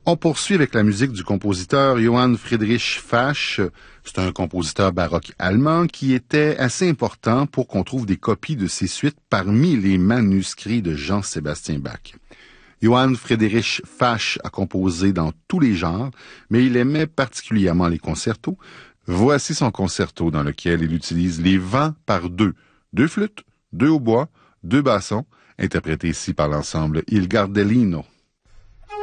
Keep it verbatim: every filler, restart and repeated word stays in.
On poursuit avec la musique du compositeur Johann Friedrich Fasch. C'est un compositeur baroque allemand qui était assez important pour qu'on trouve des copies de ses suites parmi les manuscrits de Jean-Sébastien Bach. Johann Friedrich Fasch a composé dans tous les genres, mais il aimait particulièrement les concertos. Voici son concerto dans lequel il utilise les vents par deux, deux flûtes, deux hautbois, deux bassons, interprétés ici par l'ensemble Il Gardellino.